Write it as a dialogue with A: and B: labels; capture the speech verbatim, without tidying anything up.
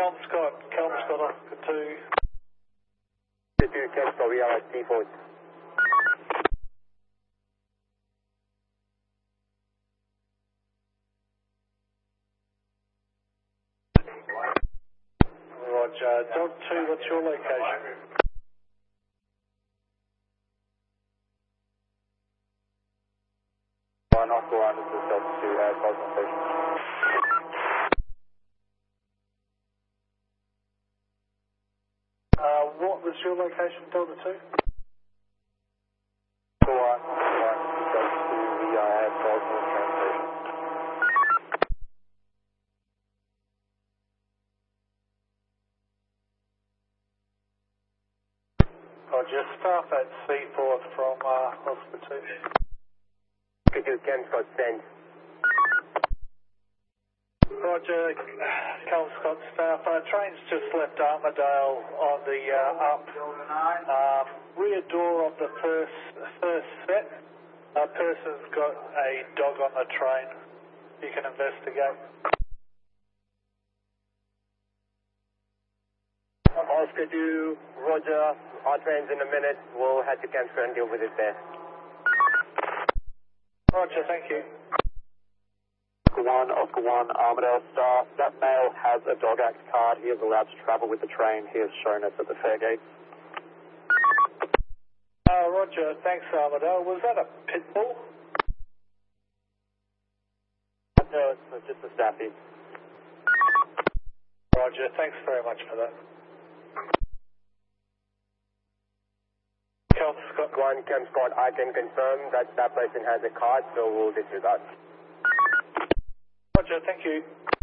A: Calm Scott, Calm Scott Oscar two.
B: two, Ken Scott, we are at T four.
A: Roger, Dog two, what's your location?
B: One Oscar one, this is Dog two at Boston Station.
A: Uh, what was your location, Delta two?
B: Oscar one, one, Dog two, we are at Boston train station.
A: Roger, staff at Seaforth from uh, Oscar two.
B: Could you Ken Scott send?
A: Roger, Calm Scott staff. Uh, train's just left Armadale on the uh, up um, rear door of the first first set. A person's got a dog on the train. You can investigate.
B: Oscar two, Roger, our train's in a minute. We'll head to Ken Scott and deal with it there.
A: Roger, thank you.
B: Oscar one, Oscar one, Armadale staff. That male has a Dog Act card. He is allowed to travel with the train. He has shown us at the fare gate.
A: Uh, Roger, thanks Armadale. Was that a pit bull?
B: No, it's just a staffy.
A: Roger, thanks very much for that. Calm Scott.
B: One, Ken Scott, I can confirm that that person has a card, so we'll disregard.
A: Roger, thank you.